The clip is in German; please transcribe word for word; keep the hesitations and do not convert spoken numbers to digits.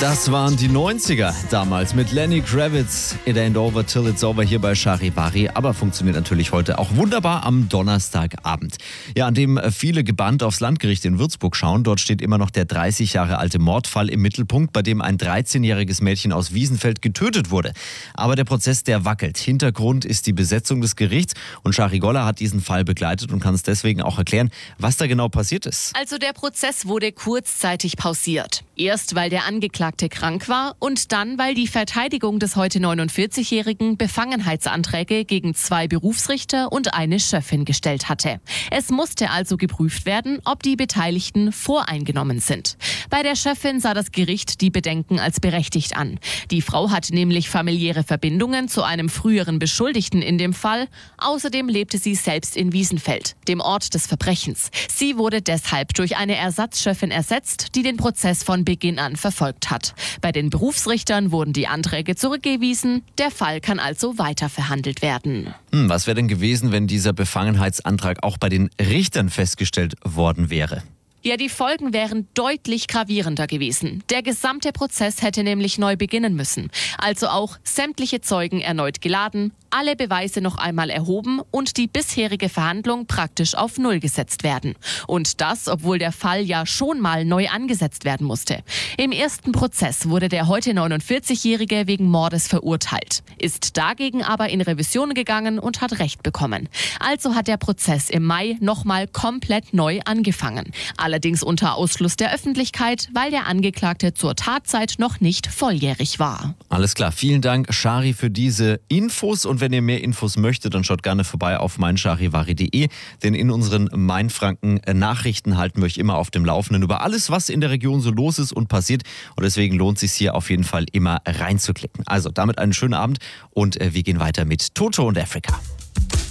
Das waren die neunziger damals mit Lenny Kravitz. It ain't over till it's over hier bei Charivari. Aber funktioniert natürlich heute auch wunderbar am Donnerstagabend. Ja, an dem viele gebannt aufs Landgericht in Würzburg schauen. Dort steht immer noch der dreißig Jahre alte Mordfall im Mittelpunkt, bei dem ein dreizehnjähriges Mädchen aus Wiesenfeld getötet wurde. Aber der Prozess, der wackelt. Hintergrund ist die Besetzung des Gerichts. Und Shari Goller hat diesen Fall begleitet und kann es deswegen auch erklären, was da genau passiert ist. Also der Prozess wurde kurzzeitig pausiert. Erst weil der Angeklagte krank war und dann, weil die Verteidigung des heute neunundvierzigjährigen Befangenheitsanträge gegen zwei Berufsrichter und eine Schöffin gestellt hatte. Es musste also geprüft werden, ob die Beteiligten voreingenommen sind. Bei der Schöffin sah das Gericht die Bedenken als berechtigt an. Die Frau hat nämlich familiäre Verbindungen zu einem früheren Beschuldigten in dem Fall. Außerdem lebte sie selbst in Wiesenfeld, dem Ort des Verbrechens. Sie wurde deshalb durch eine Ersatzschöffin ersetzt, die den Prozess von Beginn an verfolgt hat. Bei den Berufsrichtern wurden die Anträge zurückgewiesen. Der Fall kann also weiter verhandelt werden. Hm, was wäre denn gewesen, wenn dieser Befangenheitsantrag auch bei den Richtern festgestellt worden wäre? Ja, die Folgen wären deutlich gravierender gewesen. Der gesamte Prozess hätte nämlich neu beginnen müssen. Also auch sämtliche Zeugen erneut geladen, alle Beweise noch einmal erhoben und die bisherige Verhandlung praktisch auf Null gesetzt werden. Und das, obwohl der Fall ja schon mal neu angesetzt werden musste. Im ersten Prozess wurde der heute neunundvierzigjährige wegen Mordes verurteilt, ist dagegen aber in Revision gegangen und hat Recht bekommen. Also hat der Prozess im Mai nochmal komplett neu angefangen. Allerdings unter Ausschluss der Öffentlichkeit, weil der Angeklagte zur Tatzeit noch nicht volljährig war. Alles klar, vielen Dank, Shari, für diese Infos. Und wenn ihr mehr Infos möchtet, dann schaut gerne vorbei auf meincharivari punkt de. Denn in unseren Mainfranken-Nachrichten halten wir euch immer auf dem Laufenden über alles, was in der Region so los ist und passiert. Und deswegen lohnt es sich hier auf jeden Fall immer reinzuklicken. Also damit einen schönen Abend und wir gehen weiter mit Toto und Afrika.